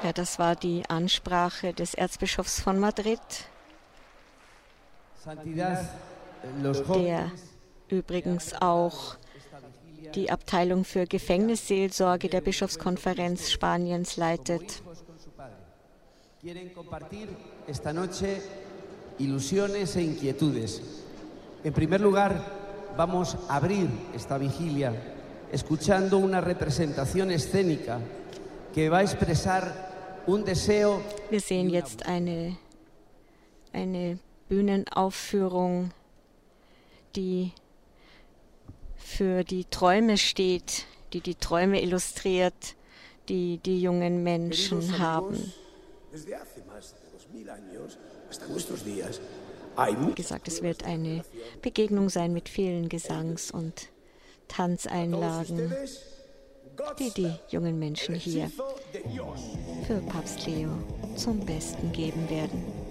Ja, das war die Ansprache des Erzbischofs von Madrid, der übrigens auch die Abteilung für Gefängnisseelsorge der Bischofskonferenz Spaniens leitet. Ilusiones e inquietudes. En primer lugar, vamos a abrir esta vigilia escuchando una representación escénica que va a expresar un deseo. Wir sehen jetzt eine Bühnenaufführung, die für die Träume steht, die die Träume illustriert, die die jungen Menschen haben. Wie gesagt, es wird eine Begegnung sein mit vielen Gesangs- und Tanzeinlagen, die die jungen Menschen hier für Papst Leo zum Besten geben werden.